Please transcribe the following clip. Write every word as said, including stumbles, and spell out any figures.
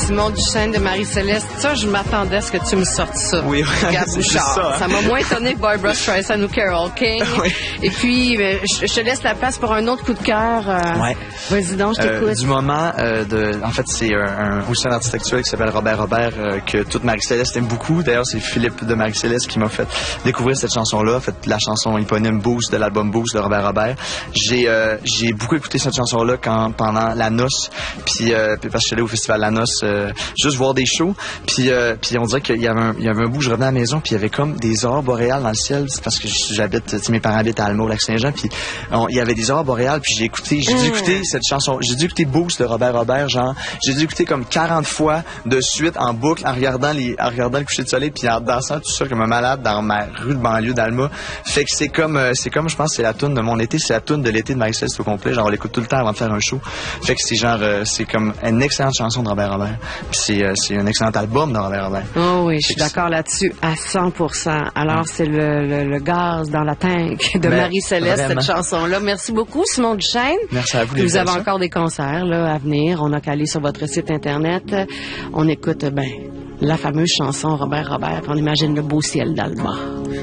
Simon Duchesne de Marie-Céleste. Ça, je m'attendais à ce que tu me sortes ça. Oui, Gab Bouchard. ça. Hein? Ça m'a moins étonné que Barbra Streisand ou Carole King. Oui. Et puis, euh, je, je te laisse la place pour un autre coup de cœur. Euh, ouais. Vas-y donc, je t'écoute. Euh, du moment, euh, de, en fait, c'est un, un, aussi un artiste actuel qui s'appelle Robert Robert, euh, que toute Marie-Céleste aime beaucoup. D'ailleurs, c'est Philippe de Marie-Céleste qui m'a fait découvrir cette chanson-là, en fait, la chanson éponyme Boost de l'album Boost de Robert Robert. J'ai euh, j'ai beaucoup écouté cette chanson-là quand pendant la noce, puis euh, parce que j'étais allé au festival La Noce, euh, juste voir des shows, puis euh, puis on dirait qu'il y avait un, il y avait un bout, je revenais à la maison, puis il y avait comme des aurores boréales dans le ciel, c'est parce que j'habite, tu sais, mes parents habitent à Alma, au Lac-Saint-Jean, puis on, il y avait des aurores boréales, puis j'ai écouté, j'ai dû écouter cette chanson, j'ai dû écouter Boost de Robert Robert, genre, j'ai dû écouter comme quarante fois de suite en boucle, en regardant les, en regardant le coucher de soleil, puis en dansant tout ça comme un malade dans ma rue de banlieue d'Alma. Fait que c'est comme, euh, c'est comme, je pense, c'est la toune de mon été, c'est la toune de l'été de Marie-Céleste au complet. Genre, on l'écoute tout le temps avant de faire un show. Fait que c'est genre, euh, c'est comme une excellente chanson de Robert Robert. Puis c'est, euh, c'est un excellent album de Robert Robert. Oh oui, je suis d'accord là-dessus à cent pour cent. Alors, mm. c'est le, le, le gaz dans la tank de ben, Marie-Céleste, cette chanson-là. Merci beaucoup, Simon Duchesne. Merci à vous. Vous avez encore des concerts là, à venir. On n'a qu'à aller sur votre site Internet. On écoute, ben, la fameuse chanson Robert Robert. On imagine le beau ciel d'Alma.